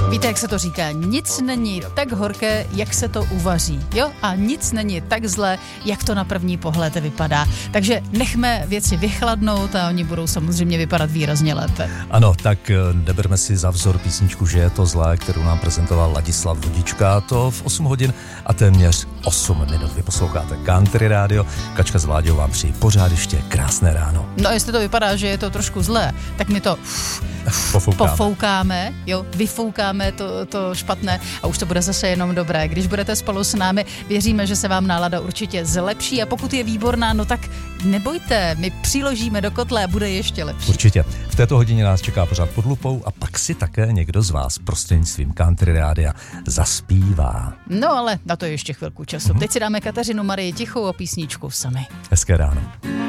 Víte, jak se to říká? Nic není tak horké, jak se to uvaří, jo? A nic není tak zlé, jak to na první pohled vypadá. Takže nechme věci vychladnout a oni budou samozřejmě vypadat výrazně lépe. Ano, tak neberme si za vzor písničku, že je to zlé, kterou nám prezentoval Ladislav Vodička, to v 8 hodin a téměř 8 minut. Vy posloucháte Country Radio, Kačka s Vláďou vám přejí pořád ještě krásné ráno. No, jestli to vypadá, že je to trošku zlé, tak my to pofoukáme, jo, vyfoukáme to špatné a už to bude zase jenom dobré. Když budete spolu s námi, věříme, že se vám nálada určitě zlepší a pokud je výborná, no tak nebojte, my přiložíme do kotle a bude ještě lepší. Určitě. V této hodině nás čeká pořád pod lupou a pak si také někdo z vás prostřednictvím Country Rádia zaspívá. No ale na to je ještě chvilku času. Teď si dáme Kateřinu Marii Tichou a písničku Sami. Hezké ráno.